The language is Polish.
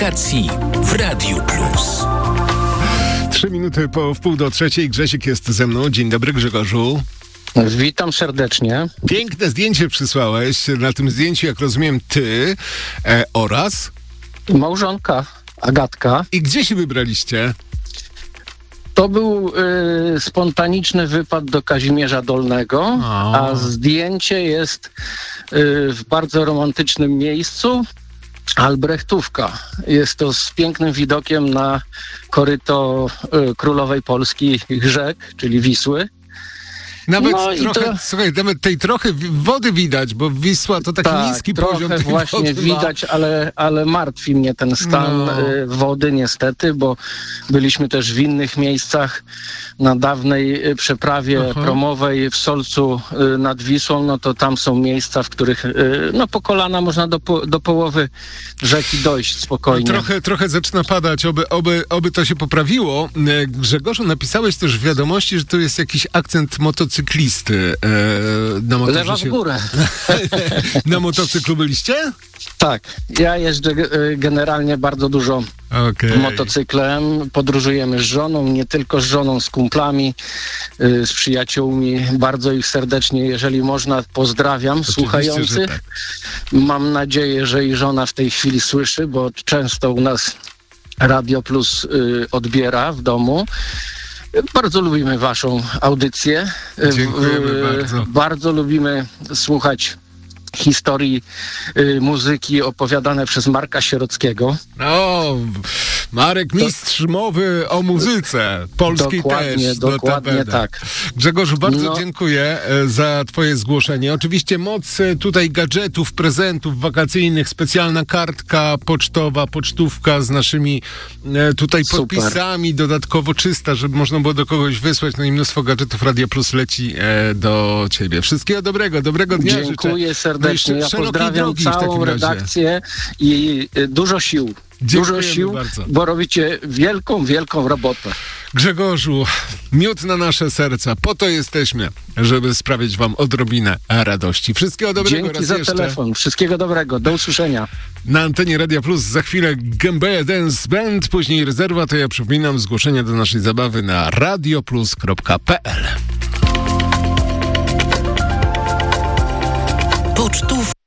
Wakacji w Radiu Plus. 3 minuty po wpół do trzeciej. Grzesiek jest ze mną. Dzień dobry, Grzegorzu. Witam serdecznie. Piękne zdjęcie przysłałeś. Na tym zdjęciu, jak rozumiem, ty oraz... Małżonka Agatka. I gdzie się wybraliście? To był spontaniczny wypad do Kazimierza Dolnego, a zdjęcie jest w bardzo romantycznym miejscu. Albrechtówka. Jest to z pięknym widokiem na koryto królowej polskich rzek, czyli Wisły. Nawet No trochę, słuchaj, nawet tej trochę wody widać, bo Wisła to taki niski poziom tej właśnie wody widać, ale martwi mnie ten stan wody niestety, bo byliśmy też w innych miejscach na dawnej przeprawie promowej w Solcu nad Wisłą, no to tam są miejsca, w których po kolana można do połowy rzeki dojść spokojnie. Trochę zaczyna padać, oby to się poprawiło. Grzegorzu, napisałeś też w wiadomości, że tu jest jakiś akcent motocyklisty. Na motorze Lewa w górę. Na motocyklu byliście? Tak, ja jeżdżę generalnie bardzo dużo motocyklem, podróżujemy z żoną, nie tylko z żoną, z kumplami, z przyjaciółmi. Bardzo ich serdecznie, jeżeli można, pozdrawiam. Oczywiście, słuchających. Tak. Mam nadzieję, że i żona w tej chwili słyszy, bo często u nas Radio Plus odbiera w domu. Bardzo lubimy waszą audycję. Dziękujemy bardzo. Bardzo lubimy słuchać historii muzyki opowiadane przez Marka Sierockiego. O, Marek, mistrz mowy o muzyce polskiej też. Dokładnie tak. Grzegorzu, bardzo dziękuję za twoje zgłoszenie. Oczywiście moc tutaj gadżetów, prezentów wakacyjnych, specjalna kartka pocztowa, pocztówka z naszymi tutaj podpisami, dodatkowo czysta, żeby można było do kogoś wysłać. No i mnóstwo gadżetów Radia Plus leci do ciebie. Wszystkiego dobrego dnia życzę. Dziękuję serdecznie. Ja pozdrawiam całą redakcję i dużo sił. Dużo sił, bardzo. Bo robicie wielką robotę. Grzegorzu, miód na nasze serca. Po to jesteśmy, żeby sprawić wam odrobinę radości. Wszystkiego dobrego. Dzięki za telefon. Wszystkiego dobrego. Do usłyszenia. Na antenie Radia Plus za chwilę Gębeja Dance Band, później Rezerwa. To ja przypominam zgłoszenia do naszej zabawy na radioplus.pl. Pocztów